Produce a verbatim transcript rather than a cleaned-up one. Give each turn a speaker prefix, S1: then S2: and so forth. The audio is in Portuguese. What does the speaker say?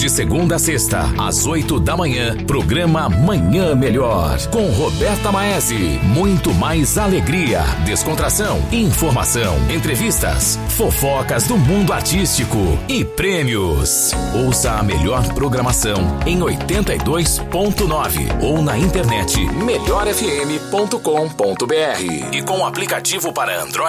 S1: De segunda a sexta, às oito da manhã, programa Manhã Melhor. Com Roberta Maese. Muito mais alegria, descontração, informação, entrevistas, fofocas do mundo artístico e prêmios. Ouça a melhor programação em oitenta e dois ponto nove ou na internet melhor f m ponto com ponto b r e com o aplicativo para Android.